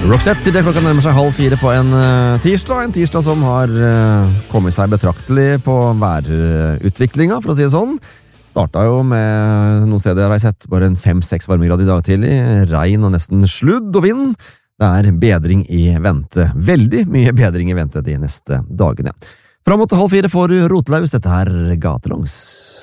Roxette, det klokka nærmer seg 3:30 på en tirsdag som har kommet seg betraktelig på værutviklinga, for å si det sånn. Startet jo med noen steder jeg har sett bare en 5-6 varmegrad i dag tidlig, regn og nesten sludd og vind. Det er bedring i vente, veldig mye bedring i vente de neste dagene. Fram mot 3:30 får du Rotelaus, dette her Gatelangs.